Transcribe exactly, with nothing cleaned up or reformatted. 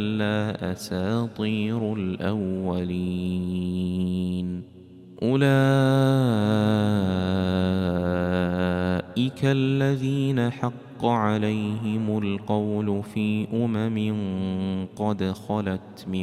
كلا أساطير الأولين. أولئك الذين حق عليهم القول في أمم قد خلت من